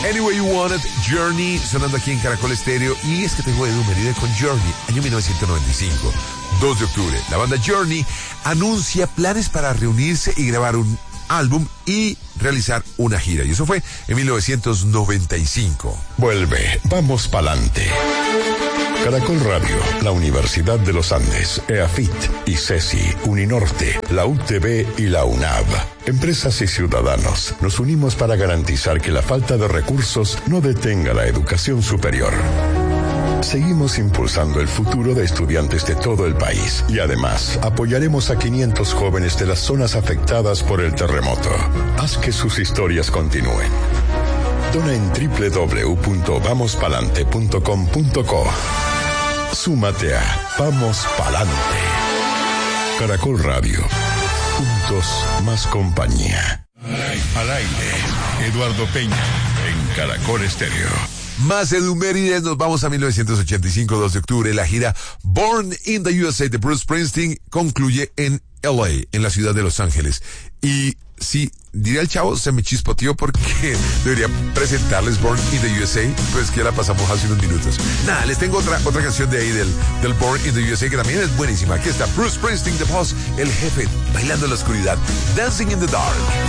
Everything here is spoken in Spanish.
Any Way You Want It, Journey, sonando aquí en Caracol Estéreo. Y es que tengo Edu Merida con Journey, año 1995, 2 de octubre. La banda Journey anuncia planes para reunirse y grabar un álbum y realizar una gira. Y eso fue en 1995. Vuelve, vamos pa'lante. Caracol Radio, la Universidad de los Andes, EAFIT, ICESI, Uninorte, la UTB y la UNAV. Empresas y ciudadanos, nos unimos para garantizar que la falta de recursos no detenga la educación superior. Seguimos impulsando el futuro de estudiantes de todo el país y además apoyaremos a 500 jóvenes de las zonas afectadas por el terremoto. Haz que sus historias continúen. Dona en www.vamospalante.com.co. Súmate a Vamos Palante. Caracol Radio. Juntos más compañía. Al aire, Eduardo Peña en Caracol Estéreo. Más Edu Mérides, nos vamos a 1985, 2 de octubre. La gira Born in the USA de Bruce Springsteen concluye en LA, en la ciudad de Los Ángeles. Y sí, diría el chavo, se me chispoteó porque debería presentarles Born in the USA, pues que ya la pasamos hace unos minutos. Nada, les tengo otra canción de ahí del Born in the USA que también es buenísima. Aquí está Bruce Springsteen, The Boss, el jefe, bailando en la oscuridad, Dancing in the Dark.